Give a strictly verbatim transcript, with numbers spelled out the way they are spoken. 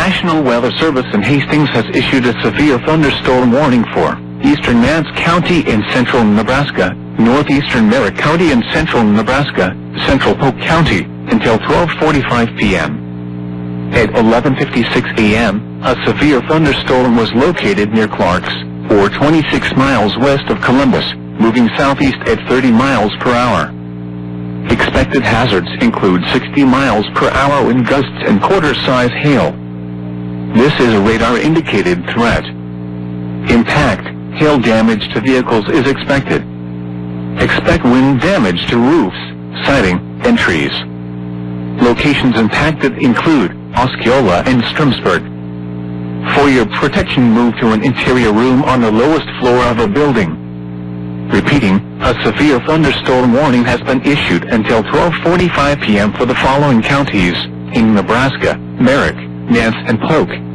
National Weather Service in Hastings has issued a severe thunderstorm warning for eastern Nance County in central Nebraska, northeastern Merritt County in central Nebraska, central Polk County, until twelve forty-five p m At eleven fifty-six a m, a severe thunderstorm was located near Clarks, or twenty-six miles west of Columbus, moving southeast at thirty miles per hour. Expected hazards include sixty miles per hour wind gusts and quarter-size hail. This is a radar-indicated threat. Impact, hail damage to vehicles is expected. Expect wind damage to roofs, siding, and trees. Locations impacted include Osceola and Stromsburg. For your protection, move to an interior room on the lowest floor of a building. Repeating, a severe thunderstorm warning has been issued until twelve forty-five p m for the following counties in Nebraska: Merritt, Nance, and Polk.